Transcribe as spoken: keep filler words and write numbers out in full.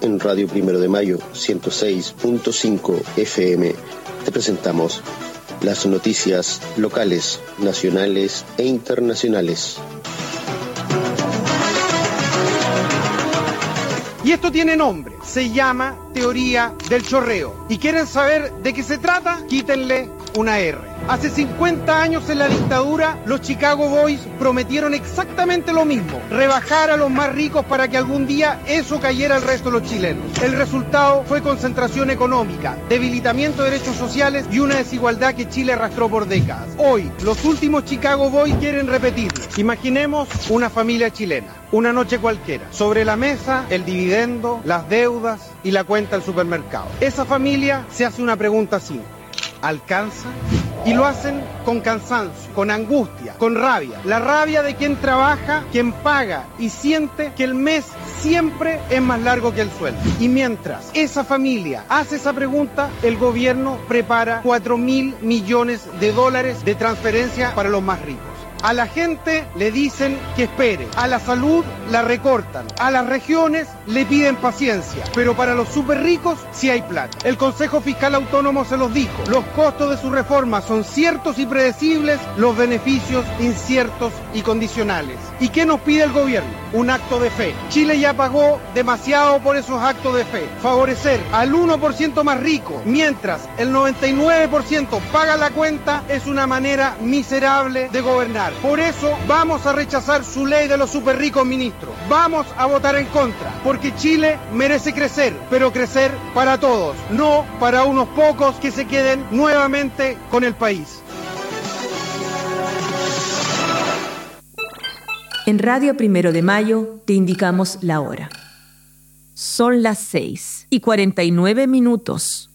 en Radio Primero de Mayo, ciento seis punto cinco F M, te presentamos las noticias locales, nacionales e internacionales. Y esto tiene nombre, se llama teoría del chorreo. ¿Y quieren saber de qué se trata? Quítenle una R. Hace cincuenta años en la dictadura, los Chicago Boys prometieron exactamente lo mismo, rebajar a los más ricos para que algún día eso cayera al resto de los chilenos. El resultado fue concentración económica, debilitamiento de derechos sociales y una desigualdad que Chile arrastró por décadas. Hoy, los últimos Chicago Boys quieren repetirlo. Imaginemos una familia chilena, una noche cualquiera, sobre la mesa el dividendo, las deudas y la cuenta del supermercado. Esa familia se hace una pregunta simple: ¿alcanza? Y lo hacen con cansancio, con angustia, con rabia. La rabia de quien trabaja, quien paga y siente que el mes siempre es más largo que el sueldo. Y mientras esa familia hace esa pregunta, el gobierno prepara cuatro mil millones de dólares de transferencia para los más ricos. A la gente le dicen que espere, a la salud la recortan, a las regiones le piden paciencia, pero para los súper ricos sí hay plata. El Consejo Fiscal Autónomo se los dijo, los costos de su reforma son ciertos y predecibles, los beneficios inciertos y condicionales. ¿Y qué nos pide el gobierno? Un acto de fe. Chile ya pagó demasiado por esos actos de fe. Favorecer al uno por ciento más rico, mientras el noventa y nueve por ciento paga la cuenta, es una manera miserable de gobernar. Por eso vamos a rechazar su ley de los super ricos, ministro. Vamos a votar en contra, porque Chile merece crecer, pero crecer para todos, no para unos pocos que se queden nuevamente con el país. En Radio Primero de Mayo te indicamos la hora. Son las seis y cuarenta y nueve minutos.